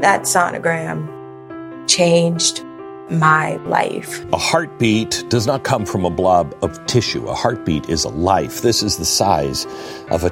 That sonogram changed my life. A heartbeat does not come from a blob of tissue. A heartbeat is a life. This is the size of a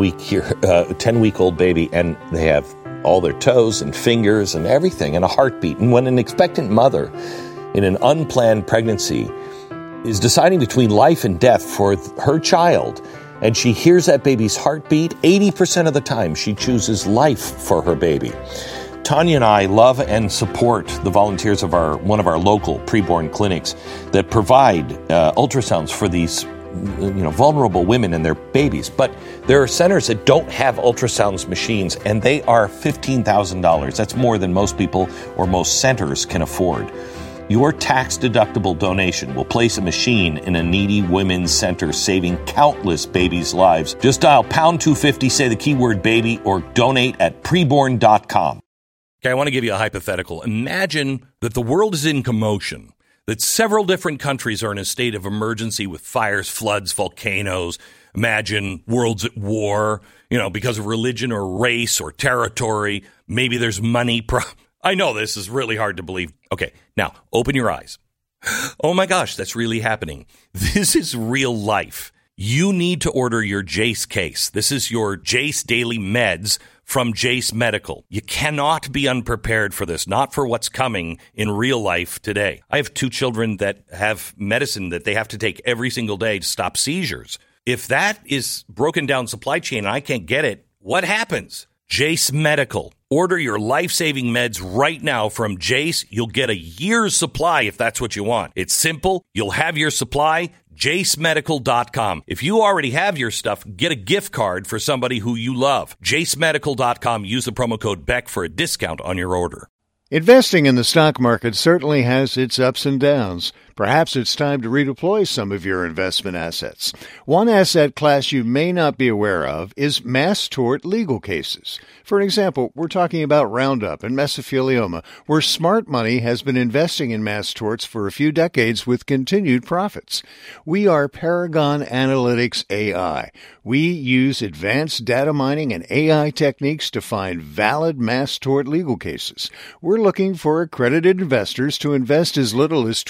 10-week-old baby, and they have all their toes and fingers and everything, and a heartbeat. And when an expectant mother in an unplanned pregnancy is deciding between life and death for her child, and she hears that baby's heartbeat, 80% of the time she chooses life for her baby. Tanya and I love and support the volunteers of one of our local preborn clinics that provide ultrasounds for these vulnerable women and their babies. But there are centers that don't have ultrasounds machines, and they are $15,000. That's more than most people or most centers can afford. Your tax-deductible donation will place a machine in a needy women's center, saving countless babies' lives. Just dial pound 250, say the keyword baby, or donate at preborn.com. Okay, I want to give you a hypothetical. Imagine that the world is in commotion, that several different countries are in a state of emergency with fires, floods, volcanoes. Imagine worlds at war, because of religion or race or territory. Maybe there's money. I know this is really hard to believe. Okay, now open your eyes. Oh my gosh, that's really happening. This is real life. You need to order your Jace case. This is your Jace Daily Meds from Jace Medical. You cannot be unprepared for this, not for what's coming in real life today. I have 2 children that have medicine that they have to take every single day to stop seizures. If that is broken down supply chain and I can't get it, what happens? Jace Medical. Order your life-saving meds right now from Jace. You'll get a year's supply if that's what you want. It's simple. You'll have your supply. JaceMedical.com. If you already have your stuff, get a gift card for somebody who you love. JaceMedical.com. Use the promo code BECK for a discount on your order. Investing in the stock market certainly has its ups and downs. Perhaps it's time to redeploy some of your investment assets. One asset class you may not be aware of is mass tort legal cases. For example, we're talking about Roundup and mesothelioma, where smart money has been investing in mass torts for a few decades with continued profits. We are Paragon Analytics AI. We use advanced data mining and AI techniques to find valid mass tort legal cases. We're looking for accredited investors to invest as little as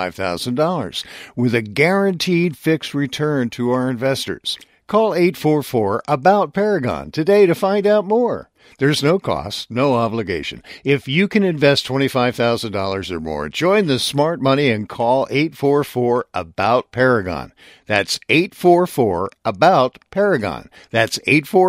$25,000 with a guaranteed fixed return to our investors. Call 844-ABOUT-PARAGON today to find out more. There's no cost, no obligation. If you can invest $25,000 or more, join the smart money and call 844-ABOUT-PARAGON. That's 844-ABOUT-PARAGON. That's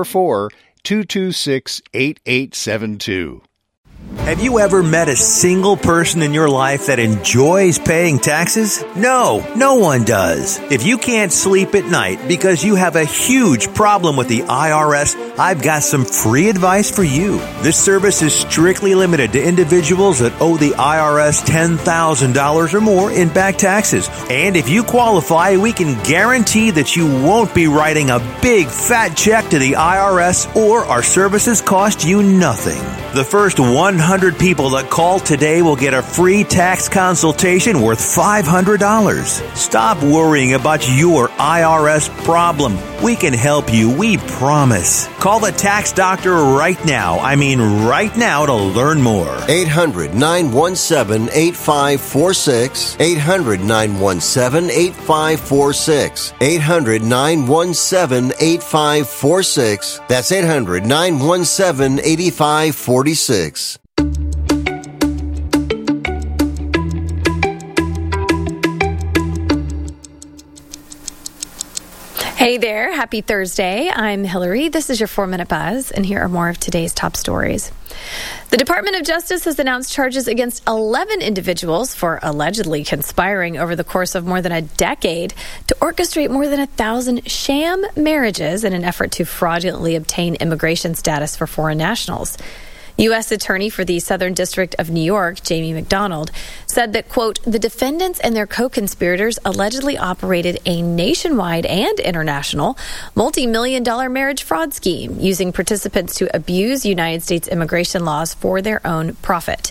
844-226-8872. Have you ever met a single person in your life that enjoys paying taxes? No, no one does. If you can't sleep at night because you have a huge problem with the IRS, I've got some free advice for you. This service is strictly limited to individuals that owe the IRS $10,000 or more in back taxes. And if you qualify, we can guarantee that you won't be writing a big fat check to the IRS, or our services cost you nothing. The first 100 people that call today will get a free tax consultation worth $500. Stop worrying about your IRS problem. We can help you, we promise. Call the tax doctor right now. I mean right now, to learn more. 800-917-8546. 800-917-8546. 800-917-8546. That's 800-917-8546. Hey there, happy Thursday. I'm Hillary. This is your 4-Minute Buzz, and here are more of today's top stories. The Department of Justice has announced charges against 11 individuals for allegedly conspiring over the course of more than a decade to orchestrate more than 1,000 sham marriages in an effort to fraudulently obtain immigration status for foreign nationals. U.S. Attorney for the Southern District of New York, Jamie McDonald, said that, quote, the defendants and their co-conspirators allegedly operated a nationwide and international multi-million-dollar marriage fraud scheme using participants to abuse United States immigration laws for their own profit.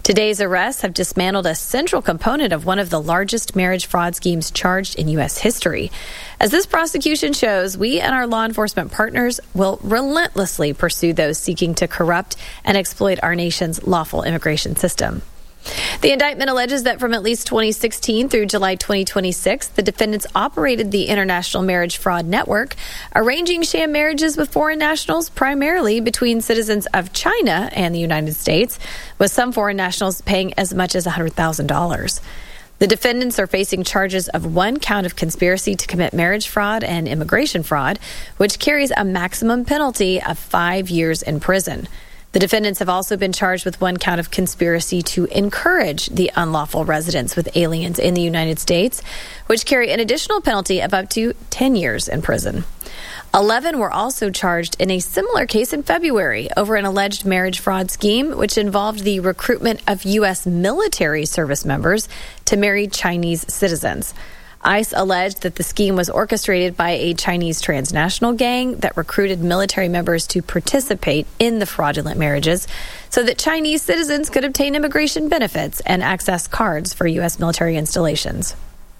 Today's arrests have dismantled a central component of one of the largest marriage fraud schemes charged in U.S. history. As this prosecution shows, we and our law enforcement partners will relentlessly pursue those seeking to corrupt and exploit our nation's lawful immigration system. The indictment alleges that from at least 2016 through July 2026, the defendants operated the international marriage fraud network, arranging sham marriages with foreign nationals, primarily between citizens of China and the United States, with some foreign nationals paying as much as $100,000. The defendants are facing charges of 1 count of conspiracy to commit marriage fraud and immigration fraud, which carries a maximum penalty of 5 years in prison. The defendants have also been charged with 1 count of conspiracy to encourage the unlawful residence with aliens in the United States, which carry an additional penalty of up to 10 years in prison. 11 were also charged in a similar case in February over an alleged marriage fraud scheme, which involved the recruitment of U.S. military service members to marry Chinese citizens. ICE alleged that the scheme was orchestrated by a Chinese transnational gang that recruited military members to participate in the fraudulent marriages so that Chinese citizens could obtain immigration benefits and access cards for U.S. military installations.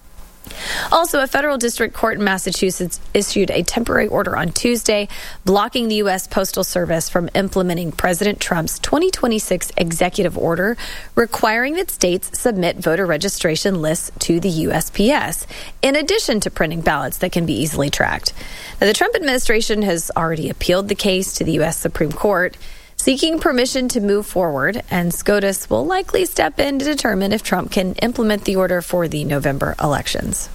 Also, a federal district court in Massachusetts issued a temporary order on Tuesday blocking the U.S. Postal Service from implementing President Trump's 2026 executive order requiring that states submit voter registration lists to the USPS, in addition to printing ballots that can be easily tracked. Now, the Trump administration has already appealed the case to the U.S. Supreme Court, seeking permission to move forward, and SCOTUS will likely step in to determine if Trump can implement the order for the November elections.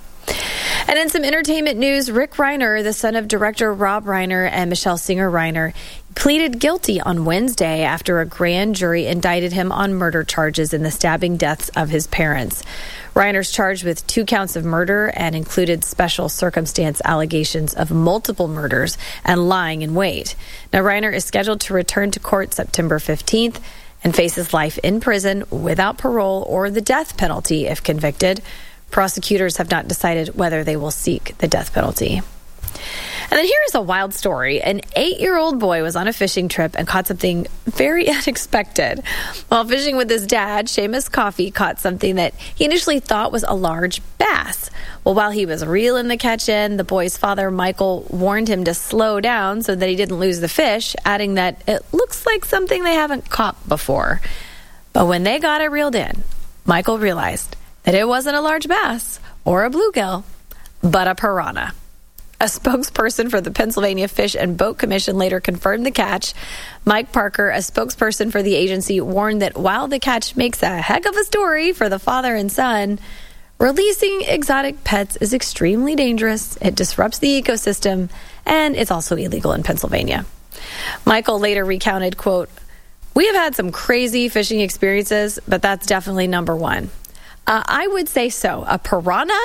And in some entertainment news, Rick Reiner, the son of director Rob Reiner and Michelle Singer Reiner, pleaded guilty on Wednesday after a grand jury indicted him on murder charges in the stabbing deaths of his parents. Reiner's charged with 2 counts of murder and included special circumstance allegations of multiple murders and lying in wait. Now, Reiner is scheduled to return to court September 15th and faces life in prison without parole or the death penalty if convicted. Prosecutors have not decided whether they will seek the death penalty. And then here's a wild story. An 8-year-old boy was on a fishing trip and caught something very unexpected. While fishing with his dad, Seamus Coffey caught something that he initially thought was a large bass. Well, while he was reeling the catch in, the boy's father, Michael, warned him to slow down so that he didn't lose the fish, adding that it looks like something they haven't caught before. But when they got it reeled in, Michael realized that it wasn't a large bass or a bluegill, but a piranha. A spokesperson for the Pennsylvania Fish and Boat Commission later confirmed the catch. Mike Parker, a spokesperson for the agency, warned that while the catch makes a heck of a story for the father and son, releasing exotic pets is extremely dangerous. It disrupts the ecosystem, and it's also illegal in Pennsylvania. Michael later recounted, quote, "We have had some crazy fishing experiences, but that's definitely number one." I would say so. A piranha?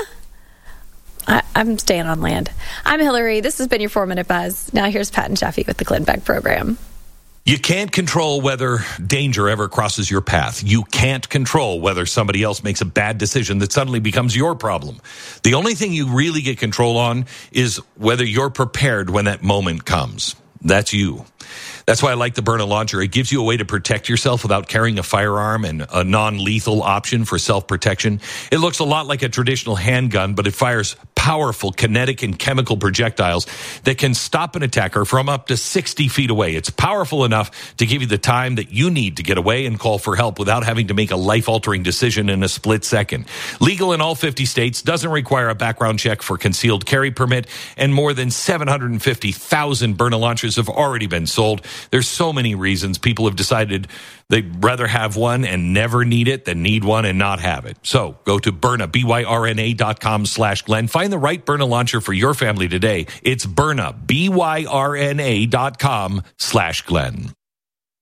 I'm staying on land. I'm Hillary. This has been your 4-Minute Buzz. Now here's Pat and Jeffy with the Glenn Beck Program. You can't control whether danger ever crosses your path. You can't control whether somebody else makes a bad decision that suddenly becomes your problem. The only thing you really get control on is whether you're prepared when that moment comes. That's you. That's why I like the Byrna launcher. It gives you a way to protect yourself without carrying a firearm and a non-lethal option for self-protection. It looks a lot like a traditional handgun, but it fires powerful kinetic and chemical projectiles that can stop an attacker from up to 60 feet away. It's powerful enough to give you the time that you need to get away and call for help without having to make a life-altering decision in a split second. Legal in all 50 states, doesn't require a background check for concealed carry permit, and more than 750,000 Byrna launchers have already been sold. There's so many reasons people have decided they'd rather have one and never need it than need one and not have it. So go to Byrna, BYRNA.com/Glenn. Find the right Byrna launcher for your family today. It's Byrna, BYRNA.com/Glenn.